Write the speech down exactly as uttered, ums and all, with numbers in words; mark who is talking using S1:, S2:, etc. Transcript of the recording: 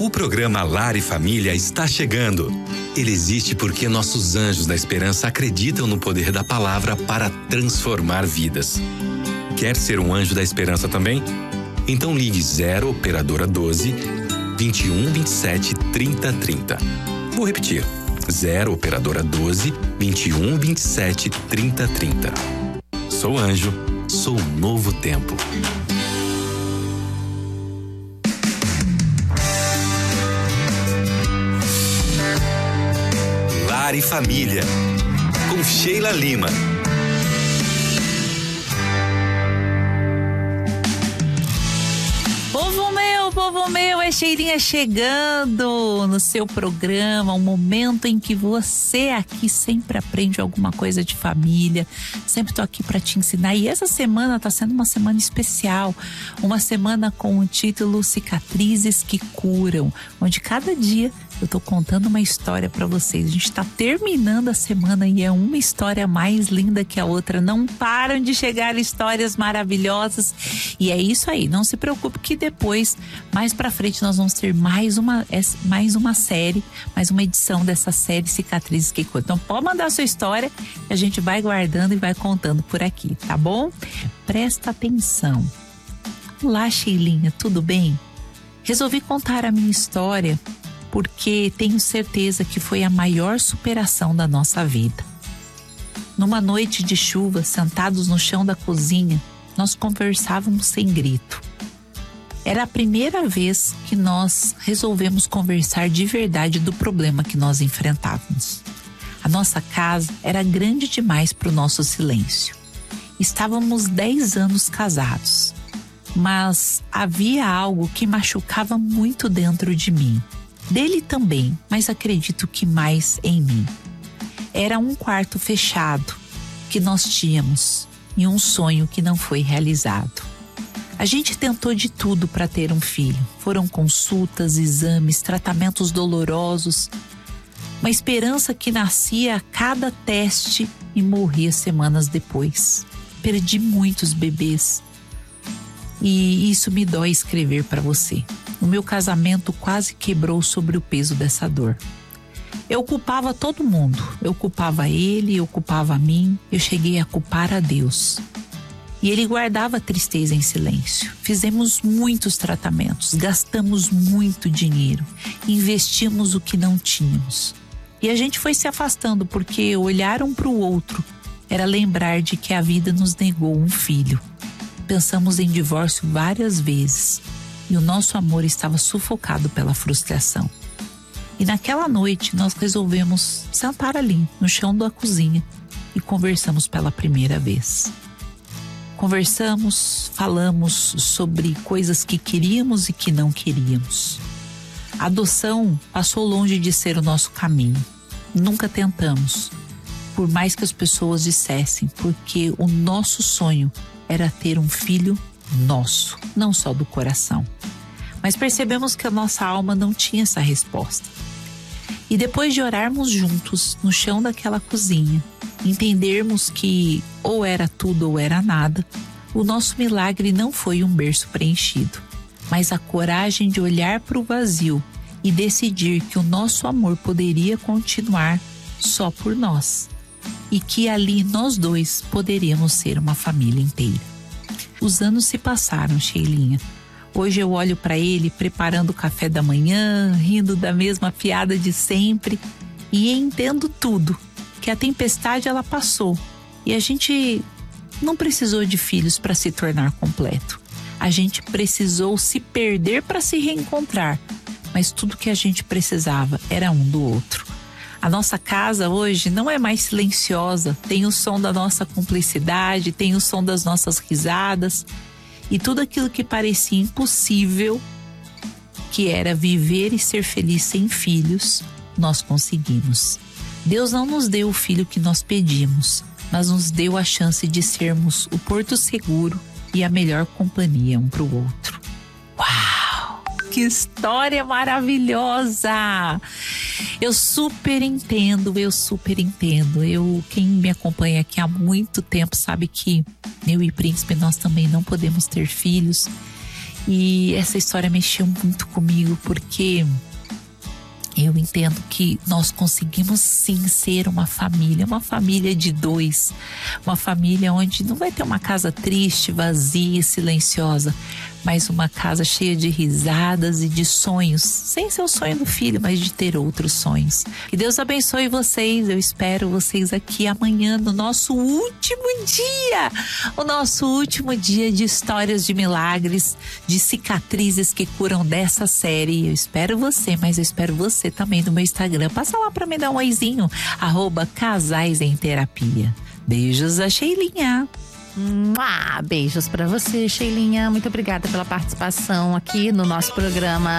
S1: O programa Lar e Família está chegando. Ele existe porque nossos anjos da esperança acreditam no poder da palavra para transformar vidas. Quer ser um anjo da esperança também? Então ligue zero operadora doze, vinte e um, vinte e sete, trinta, trinta. Vou repetir. zero operadora doze, vinte e um, vinte e sete, trinta, trinta. Sou anjo, sou um novo tempo. Lar e Família, com Sheila Lima.
S2: Povo meu, povo meu, é Sheilinha chegando no seu programa, um momento em que você aqui sempre aprende alguma coisa de família, sempre tô aqui para te ensinar. E essa semana tá sendo uma semana especial, uma semana com o título Cicatrizes que Curam, onde cada dia eu tô contando uma história para vocês. A gente tá terminando a semana e é uma história mais linda que a outra. Não param de chegar histórias maravilhosas. E é isso aí. Não se preocupe que depois, mais pra frente, nós vamos ter mais uma, mais uma série, mais uma edição dessa série Cicatrizes que Curam. Então pode mandar a sua história e a gente vai guardando e vai contando por aqui, tá bom? Presta atenção. Olá, Sheilinha, tudo bem? Resolvi contar a minha história porque tenho certeza que foi a maior superação da nossa vida. Numa noite de chuva, sentados no chão da cozinha, nós conversávamos sem grito. Era a primeira vez que nós resolvemos conversar de verdade do problema que nós enfrentávamos. A nossa casa era grande demais para o nosso silêncio. Estávamos dez anos casados, mas havia algo que machucava muito dentro de mim. Dele também, mas acredito que mais em mim. Era um quarto fechado que nós tínhamos e um sonho que não foi realizado. A gente tentou de tudo para ter um filho. Foram consultas, exames, tratamentos dolorosos. Uma esperança que nascia a cada teste e morria semanas depois. Perdi muitos bebês. E isso me dói escrever para você. O meu casamento quase quebrou sobre o peso dessa dor. Eu culpava todo mundo. Eu culpava ele, eu culpava a mim. Eu cheguei a culpar a Deus. E ele guardava a tristeza em silêncio. Fizemos muitos tratamentos, gastamos muito dinheiro, investimos o que não tínhamos. E a gente foi se afastando porque olhar um para o outro era lembrar de que a vida nos negou um filho. Pensamos em divórcio várias vezes. E o nosso amor estava sufocado pela frustração. E naquela noite nós resolvemos sentar ali no chão da cozinha e conversamos pela primeira vez. Conversamos, falamos sobre coisas que queríamos e que não queríamos. A adoção passou longe de ser o nosso caminho. Nunca tentamos, por mais que as pessoas dissessem, porque o nosso sonho era ter um filho nosso, não só do coração. Mas percebemos que a nossa alma não tinha essa resposta. E depois de orarmos juntos no chão daquela cozinha, entendermos que ou era tudo ou era nada, o nosso milagre não foi um berço preenchido, mas a coragem de olhar para o vazio e decidir que o nosso amor poderia continuar só por nós e que ali nós dois poderíamos ser uma família inteira. Os anos se passaram, Sheilinha. Hoje eu olho para ele preparando o café da manhã, rindo da mesma piada de sempre e entendo tudo, que a tempestade ela passou e a gente não precisou de filhos para se tornar completo. A gente precisou se perder para se reencontrar, mas tudo que a gente precisava era um do outro. A nossa casa hoje não é mais silenciosa, tem o som da nossa cumplicidade, tem o som das nossas risadas e tudo aquilo que parecia impossível, que era viver e ser feliz sem filhos, nós conseguimos. Deus não nos deu o filho que nós pedimos, mas nos deu a chance de sermos o porto seguro e a melhor companhia um para o outro. Uau! Que história maravilhosa! Eu super entendo, eu super entendo. Eu, quem me acompanha aqui há muito tempo sabe que eu e Príncipe nós também não podemos ter filhos. E essa história mexeu muito comigo, porque eu entendo que nós conseguimos sim ser uma família, uma família de dois, uma família onde não vai ter uma casa triste, vazia, silenciosa, mas uma casa cheia de risadas e de sonhos, sem ser o sonho do filho, mas de ter outros sonhos. Que Deus abençoe vocês, eu espero vocês aqui amanhã no nosso último dia, o nosso último dia de histórias de milagres, de cicatrizes que curam dessa série. Eu espero você, mas eu espero você também no meu Instagram. Passa lá pra me dar um oizinho, arroba Casais em Terapia. Beijos a Sheilinha.
S3: Mua! Beijos pra você, Sheilinha. Muito obrigada pela participação aqui no nosso programa.